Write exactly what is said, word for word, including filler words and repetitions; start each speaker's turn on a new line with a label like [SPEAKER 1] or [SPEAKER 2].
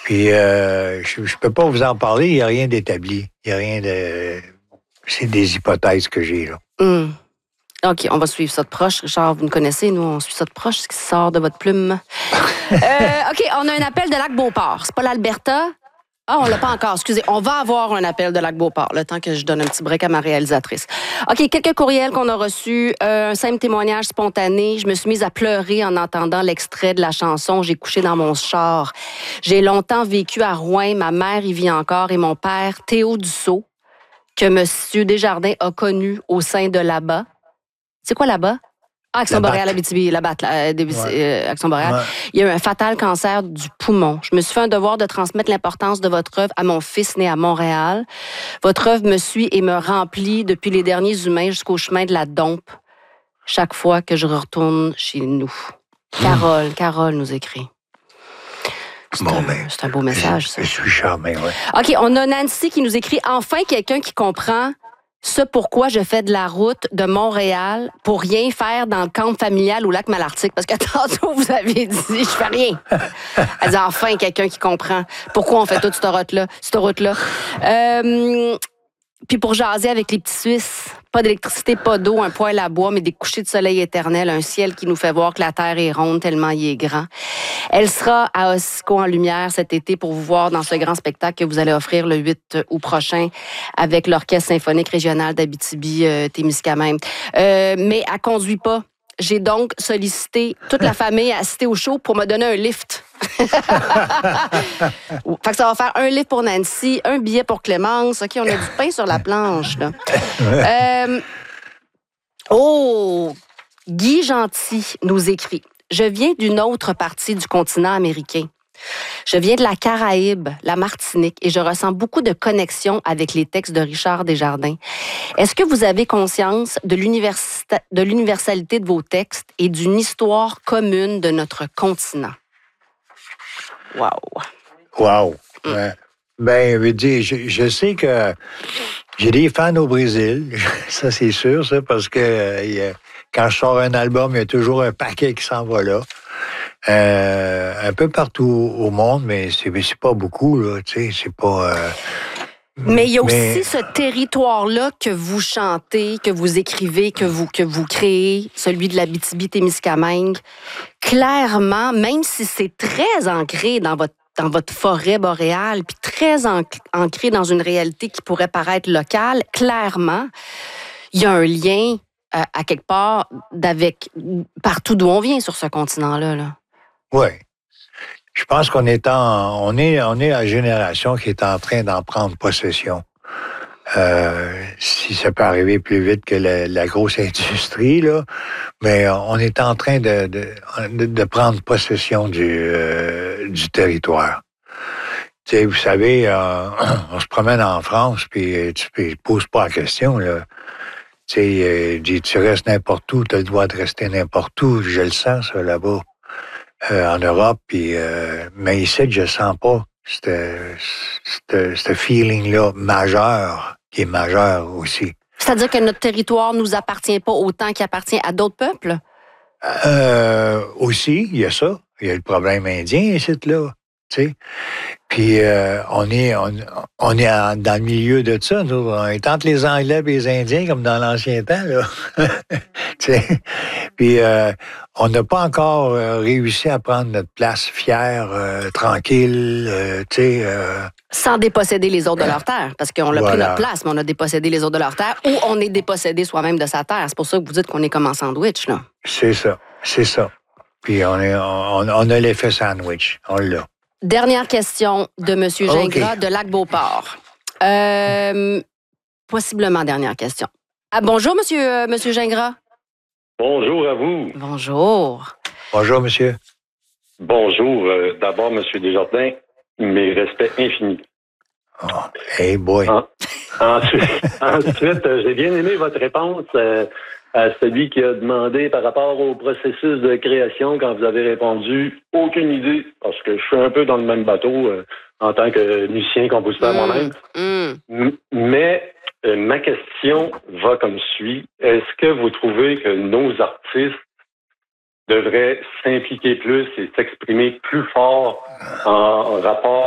[SPEAKER 1] Puis, euh, je ne peux pas vous en parler, il n'y a rien d'établi. Il n'y a rien de... C'est des hypothèses que j'ai, là.
[SPEAKER 2] Mm. OK, on va suivre ça de proche. Richard, vous nous connaissez, nous, on suit ça de proche, ce qui sort de votre plume. euh, OK, on a un appel de Lac-Beauport. C'est pas l'Alberta? Ah, on l'a pas encore, excusez. On va avoir un appel de Lac-Beauport, le temps que je donne un petit break à ma réalisatrice. OK, quelques courriels qu'on a reçus. Euh, un simple témoignage spontané. Je me suis mise à pleurer en entendant l'extrait de la chanson « J'ai couché dans mon char ». J'ai longtemps vécu à Rouen. Ma mère y vit encore et mon père, Théo Dussault, que M. Desjardins a connu au sein de là-bas. C'est quoi là-bas? Ah, Action Boréale, Abitibi, la batte, euh, euh, Action Boréale. Ouais. Il y a eu un fatal cancer du poumon. Je me suis fait un devoir de transmettre l'importance de votre œuvre à mon fils né à Montréal. Votre œuvre me suit et me remplit depuis les derniers humains jusqu'au chemin de la dompe, chaque fois que je retourne chez nous. Mmh. Carole, Carole nous écrit. C'est, bon, un, ben, c'est un beau message, ça.
[SPEAKER 1] Je suis charmé, oui.
[SPEAKER 2] OK, on a Nancy qui nous écrit « Enfin, quelqu'un qui comprend ce pourquoi je fais de la route de Montréal pour rien faire dans le camp familial au lac Malartic. » Parce que tantôt, vous avez dit « Je fais rien. » Elle dit « Enfin, quelqu'un qui comprend pourquoi on fait toute cette route-là. Cette route-là. » Euh, Puis pour jaser avec les petits Suisses, pas d'électricité, pas d'eau, un poêle à bois, mais des couchers de soleil éternels, un ciel qui nous fait voir que la Terre est ronde tellement il est grand. Elle sera à Ossico en lumière cet été pour vous voir dans ce grand spectacle que vous allez offrir le huit août prochain avec l'Orchestre symphonique régional d'Abitibi-Témiscamingue. Euh, mais elle conduit pas. J'ai donc sollicité toute la famille à assister au show pour me donner un lift. Fait que ça va faire un lift pour Nancy, un billet pour Clémence. OK, on a du pain sur la planche, là. Euh... Oh! Guy Gentil nous écrit « Je viens d'une autre partie du continent américain. Je viens de la Caraïbe, la Martinique, et je ressens beaucoup de connexion avec les textes de Richard Desjardins. Est-ce que vous avez conscience de, de l'universalité de vos textes et d'une histoire commune de notre continent? » Wow!
[SPEAKER 1] Wow! Mm. Ouais. Ben, je veux dire, je, je sais que j'ai des fans au Brésil, ça c'est sûr, ça, parce que euh, quand je sors un album, il y a toujours un paquet qui s'en va là. Euh, un peu partout au monde, mais c'est, c'est pas beaucoup, là, tu sais, c'est pas... Euh,
[SPEAKER 2] mais il y a mais... aussi ce territoire-là que vous chantez, que vous écrivez, que vous, que vous créez, celui de l'Abitibi-Témiscamingue. Clairement, même si c'est très ancré dans votre dans votre forêt boréale, puis très ancré dans une réalité qui pourrait paraître locale, clairement, il y a un lien euh, à quelque part d'avec partout d'où on vient sur ce continent-là. Là.
[SPEAKER 1] Oui. Je pense qu'on est en, on est, on est la génération qui est en train d'en prendre possession. Euh, si ça peut arriver plus vite que la, la grosse industrie, là, mais on est en train de, de, de prendre possession du, euh, du territoire. Tu sais, vous savez, euh, on se promène en France, puis tu ne poses pas la question, là. Tu sais, euh, tu restes n'importe où, tu as le droit de rester n'importe où, je le sens, ça, là-bas, euh, en Europe, puis, euh, mais ici, je ne sens pas ce feeling-là majeur, qui est majeur aussi.
[SPEAKER 2] C'est-à-dire que notre territoire ne nous appartient pas autant qu'il appartient à d'autres peuples?
[SPEAKER 1] Euh, aussi, il y a ça. Il y a le problème indien, ici, là. Tu sais. Puis euh, on est, on, on est en, dans le milieu de ça. Nous. On est entre les Anglais et les Indiens, comme dans l'ancien temps, là. Tu sais. Puis euh, on n'a pas encore euh, réussi à prendre notre place fière, euh, tranquille, euh, tu sais. Euh,
[SPEAKER 2] Sans déposséder les autres de leur terre, parce qu'on a voilà. pris notre place, mais on a dépossédé les autres de leur terre, ou on est dépossédé soi-même de sa terre. C'est pour ça que vous dites qu'on est comme en sandwich, là.
[SPEAKER 1] C'est ça, c'est ça. Puis on, est, on, on a l'effet sandwich, on l'a.
[SPEAKER 2] Dernière question de M. Gingras okay. de Lac-Beauport. Euh, possiblement dernière question. Ah, bonjour, monsieur, euh, monsieur Gingras.
[SPEAKER 3] Bonjour à vous.
[SPEAKER 2] Bonjour.
[SPEAKER 1] Bonjour, monsieur.
[SPEAKER 3] Bonjour. Euh, d'abord, monsieur Desjardins, mes respects infinis.
[SPEAKER 1] Oh, hey boy. En,
[SPEAKER 3] ensuite, ensuite euh, j'ai bien aimé votre réponse euh, à celui qui a demandé par rapport au processus de création quand vous avez répondu « aucune idée », parce que je suis un peu dans le même bateau euh, en tant que musicien, compositeur mmh, moi-même. Mmh. Mais euh, ma question va comme suit. Est-ce que vous trouvez que nos artistes devraient s'impliquer plus et s'exprimer plus fort en rapport